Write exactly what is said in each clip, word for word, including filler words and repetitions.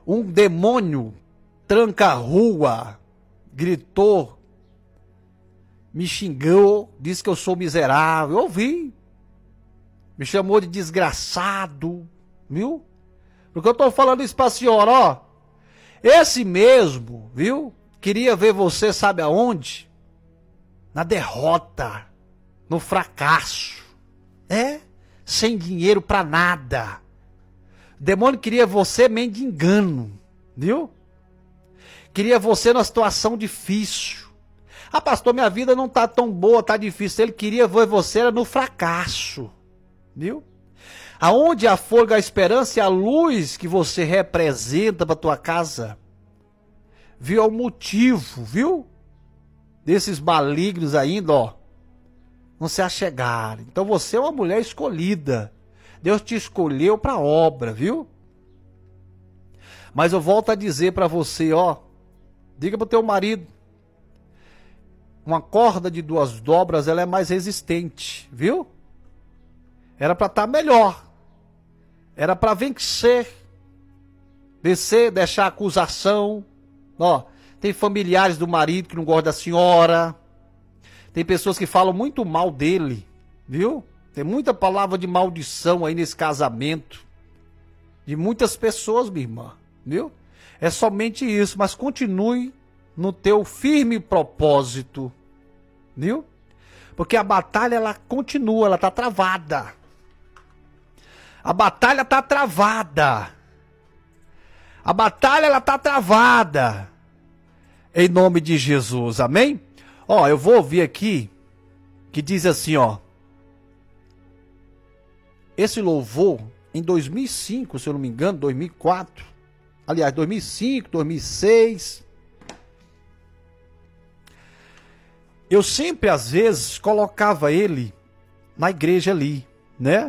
Um demônio tranca-rua, gritou, me xingou, disse que eu sou miserável. Eu ouvi. Me chamou de desgraçado, viu? Porque eu tô falando isso pra senhora, ó. Esse mesmo, viu? Queria ver você, sabe aonde? Na derrota, no fracasso. É? Sem dinheiro pra nada. O demônio queria você mendigando, viu? Queria você numa situação difícil. Ah, pastor, minha vida não tá tão boa, tá difícil. Ele queria ver você no fracasso, viu? Aonde a folga, a esperança e a luz que você representa para tua casa, viu? É o motivo, viu? Desses malignos ainda, ó, não se achegarem. Então você é uma mulher escolhida. Deus te escolheu para a obra, viu? Mas eu volto a dizer para você, ó, diga para o teu marido, uma corda de duas dobras, ela é mais resistente, viu? Era para estar melhor. Era para vencer. Vencer, deixar a acusação. Ó, tem familiares do marido que não gostam da senhora. Tem pessoas que falam muito mal dele, viu? Tem muita palavra de maldição aí nesse casamento. De muitas pessoas, minha irmã, viu? É somente isso, mas continue no teu firme propósito, viu? Porque a batalha, ela continua, ela tá travada. A batalha tá travada. A batalha, ela tá travada. Em nome de Jesus, amém? Ó, eu vou ouvir aqui, que diz assim, ó. Esse louvor, em dois mil e cinco, se eu não me engano, dois mil e quatro. Aliás, dois mil e cinco, dois mil e seis. Eu sempre, às vezes, colocava ele na igreja ali, né?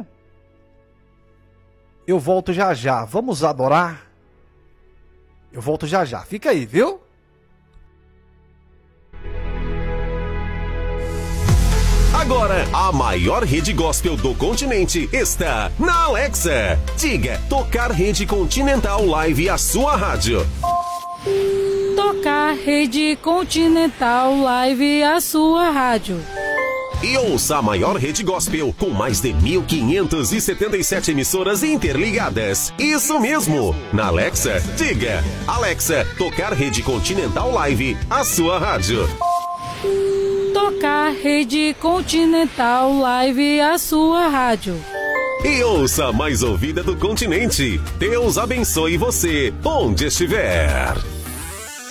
Eu volto já já. Vamos adorar? Eu volto já já. Fica aí, viu? Agora, a maior rede gospel do continente está na Alexa. Diga, tocar Rede Continental Live, a sua rádio. Tocar Rede Continental Live, a sua rádio. E ouça a maior rede gospel com mais de mil quinhentas e setenta e sete emissoras interligadas. Isso mesmo! Na Alexa, diga, Alexa, tocar Rede Continental Live, a sua rádio. Tocar Rede Continental Live, a sua rádio. E ouça a mais ouvida do continente. Deus abençoe você, onde estiver.